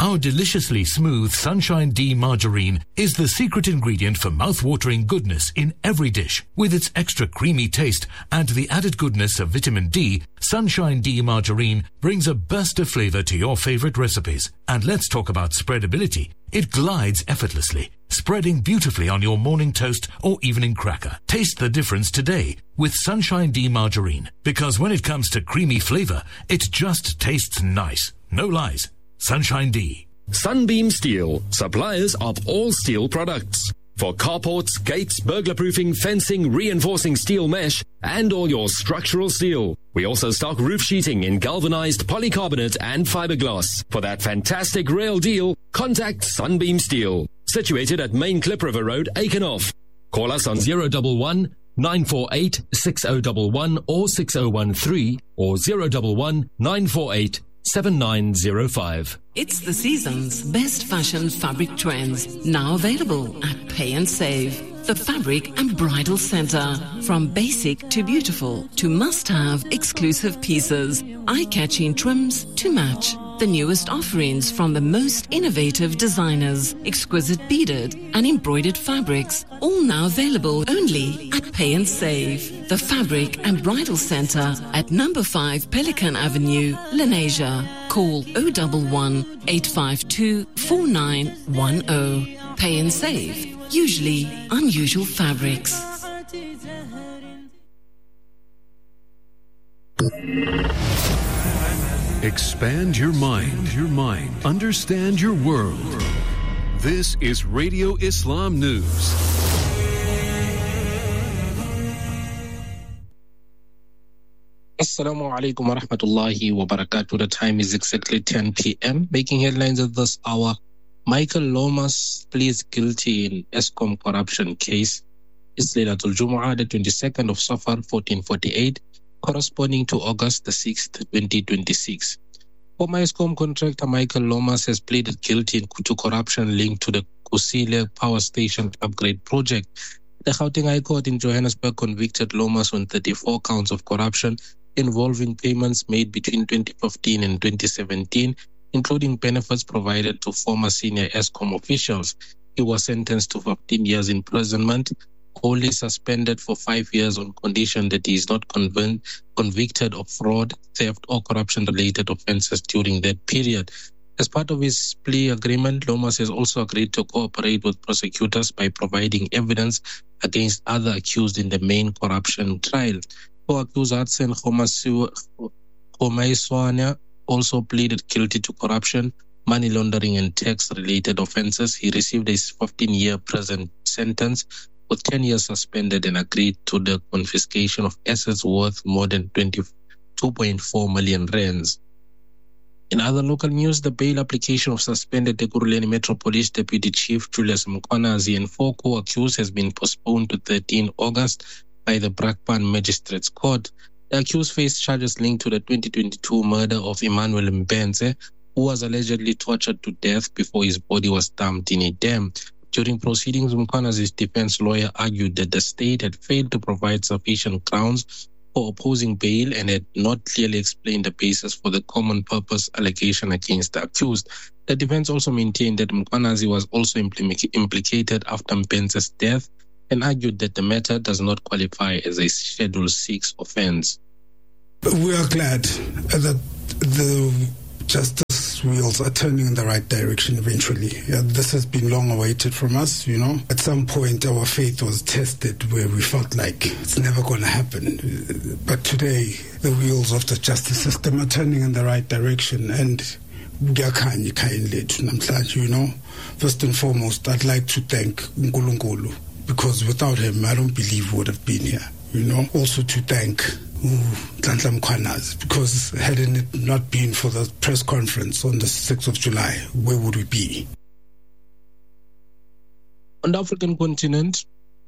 Our deliciously smooth Sunshine D margarine is the secret ingredient for mouth-watering goodness in every dish. With its extra creamy taste and the added goodness of vitamin D, Sunshine D margarine brings a burst of flavor to your favorite recipes. And let's talk about spreadability. It glides effortlessly, spreading beautifully on your morning toast or evening cracker. Taste the difference today with Sunshine D margarine, because when it comes to creamy flavor, it just tastes nice. No lies. Sunshine D. Sunbeam Steel, suppliers of all steel products. For carports, gates, burglar-proofing, fencing, reinforcing steel mesh, and all your structural steel. We also stock roof sheeting in galvanized polycarbonate and fiberglass. For that fantastic rail deal, contact Sunbeam Steel. Situated at Main Klip River Road, Aikenhof. Call us on 011 948 6011 or 6013 or 011 948 7905. It's the season's best fashion fabric trends, now available at Pay and Save. The Fabric and Bridal Center. From basic to beautiful to must-have exclusive pieces, eye-catching trims to match. The newest offerings from the most innovative designers, exquisite beaded and embroidered fabrics, all now available only at Pay and Save. The Fabric and Bridal Center at number 5 Pelican Avenue, Lenasia. Call 011 852 4910. Pay and Save. Usually unusual fabrics. Expand your mind. Understand your world. This is Radio Islam News. Assalamu alaikum wa rahmatullahi wa barakatuh. The time is exactly 10 p.m. Making headlines at this hour. Michael Lomas pleads guilty in Eskom corruption case. It's Laylatul Jumu'ah, the 22nd of Safar, 1448, corresponding to August the 6th, 2026. Former Eskom contractor Michael Lomas has pleaded guilty to corruption linked to the Kusile Power Station upgrade project. The Gauteng High Court in Johannesburg convicted Lomas on 34 counts of corruption involving payments made between 2015 and 2017, including benefits provided to former senior Eskom officials. He was sentenced to 15 years imprisonment, only suspended for 5 years on condition that he is not convicted of fraud, theft, or corruption-related offences during that period. As part of his plea agreement, Lomas has also agreed to cooperate with prosecutors by providing evidence against other accused in the main corruption trial. Co-accused Hudson Khomaiswana also pleaded guilty to corruption, money laundering, and tax-related offences. He received a 15-year prison sentence with 10 years suspended and agreed to the confiscation of assets worth more than 22.4 million rands. In other local news, the bail application of suspended Ekurhuleni Metro Police Deputy Chief Julius Mkhwanazi and 4 co-accused has been postponed to 13 August by the Brakpan Magistrates Court. The accused faced charges linked to the 2022 murder of Emmanuel Mbenze, who was allegedly tortured to death before his body was dumped in a dam. During proceedings, Mkhwanazi's defense lawyer argued that the state had failed to provide sufficient grounds for opposing bail and had not clearly explained the basis for the common purpose allegation against the accused. The defense also maintained that Mkhwanazi was also implicated after Mbenze's death and argued that the matter does not qualify as a Schedule 6 offense. We are glad that the justice wheels are turning in the right direction eventually. This has been long awaited from us, you know. At some point our faith was tested where we felt like it's never going to happen. But today the wheels of the justice system are turning in the right direction, and you know, first and foremost I'd like to thank Nkulunkulu, because without him I don't believe we would have been here, you know. Also to thank Nhlanhla Mkhwanazi, because had it not been for the press conference on the 6th of July, where would we be? On the African continent,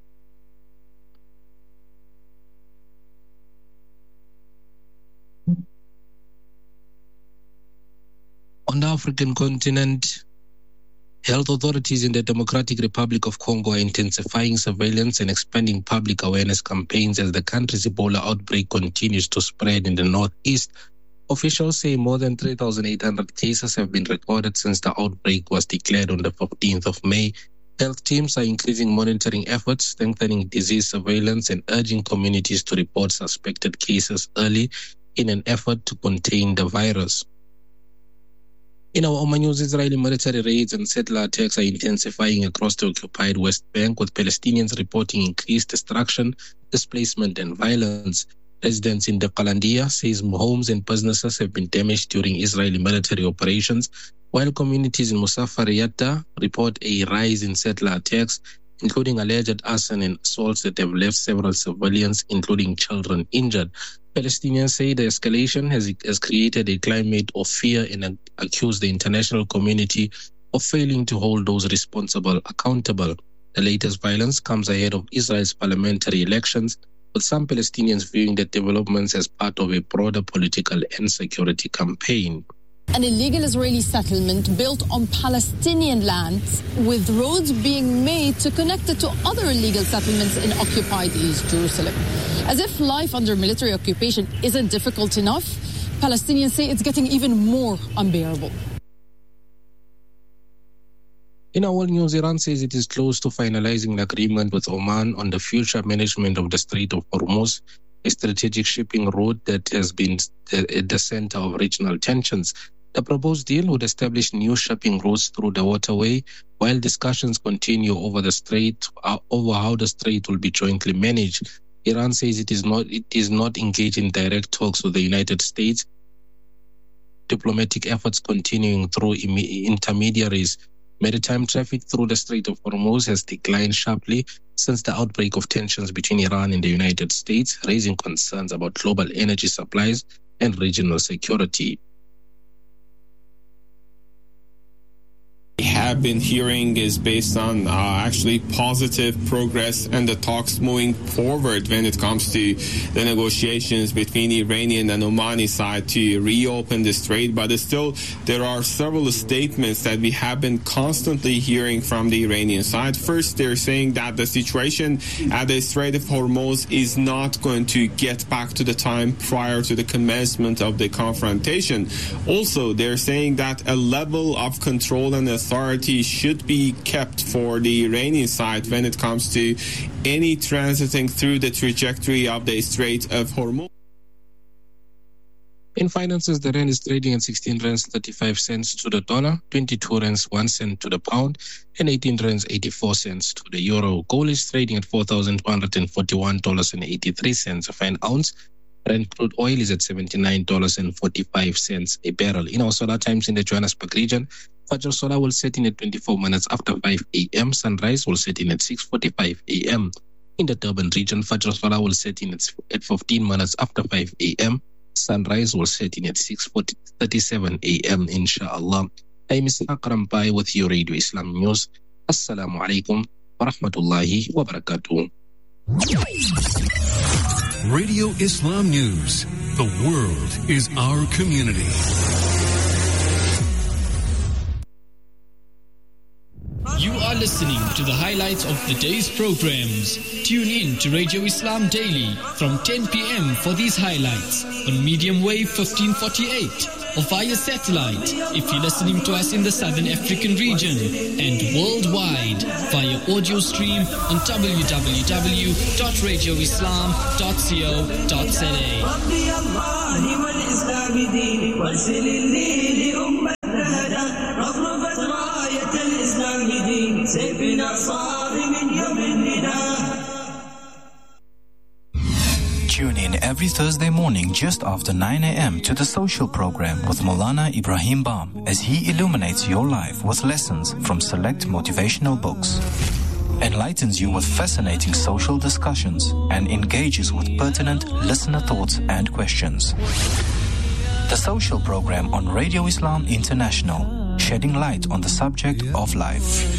health authorities in the Democratic Republic of Congo are intensifying surveillance and expanding public awareness campaigns as the country's Ebola outbreak continues to spread in the northeast. Officials say more than 3,800 cases have been recorded since the outbreak was declared on the 15th of May. Health teams are increasing monitoring efforts, strengthening disease surveillance, and urging communities to report suspected cases early in an effort to contain the virus. In our Oman news, Israeli military raids and settler attacks are intensifying across the occupied West Bank, with Palestinians reporting increased destruction, displacement, and violence. Residents in the Qalandia says homes and businesses have been damaged during Israeli military operations, while communities in Musafariyata report a rise in settler attacks, including alleged arson and assaults that have left several civilians, including children, injured. Palestinians say the escalation has created a climate of fear and accuse the international community of failing to hold those responsible accountable. The latest violence comes ahead of Israel's parliamentary elections, with some Palestinians viewing the developments as part of a broader political and security campaign. An illegal Israeli settlement built on Palestinian lands, with roads being made to connect it to other illegal settlements in occupied East Jerusalem. As if life under military occupation isn't difficult enough, Palestinians say it's getting even more unbearable. In our world news, Iran says it is close to finalizing an agreement with Oman on the future management of the Strait of Hormuz, a strategic shipping route that has been at the center of regional tensions. The proposed deal would establish new shipping routes through the waterway, while discussions continue over how the strait will be jointly managed. Iran says it is not engaged in direct talks with the United States. Diplomatic efforts continuing through intermediaries. Maritime traffic through the Strait of Hormuz has declined sharply since the outbreak of tensions between Iran and the United States, raising concerns about global energy supplies and regional security. Have been hearing is based on actually positive progress and the talks moving forward when it comes to the negotiations between Iranian and Omani side to reopen the strait. But still, there are several statements that we have been constantly hearing from the Iranian side. First, they're saying that the situation at the Strait of Hormuz is not going to get back to the time prior to the commencement of the confrontation. Also, they're saying that a level of control and authority should be kept for the Iranian side when it comes to any transiting through the trajectory of the Strait of Hormuz. In finances, the rand is trading at 16 rands 35 cents to the dollar, 22 rands 1 cent to the pound, and 18 rands 84 cents to the euro. Gold is trading at $4,241.83 for an ounce. Brent crude oil is at $79.45 a barrel. In our solar times in the Johannesburg region, Fajr Solar will set in at 24 minutes after 5 a.m. Sunrise will set in at 6:45 a.m. In the Durban region, Fajr Solar will set in at 15 minutes after 5 a.m. Sunrise will set in at 6:37 a.m. Inshallah. I'm Ishaq Rampai with your Radio Islam News. Assalamu alaikum wa rahmatullahi wa barakatuh. Radio Islam News. The world is our community. You are listening to the highlights of the day's programs. Tune in to Radio Islam Daily from 10 p.m. for these highlights on medium wave 1548 or via satellite if you're listening to us in the Southern African region, and worldwide via audio stream on www.radioislam.co.za. Tune in every Thursday morning just after 9 a.m. to the social program with Maulana Ibrahim Bam as he illuminates your life with lessons from select motivational books, enlightens you with fascinating social discussions, and engages with pertinent listener thoughts and questions. The social program on Radio Islam International, shedding light on the subject of life.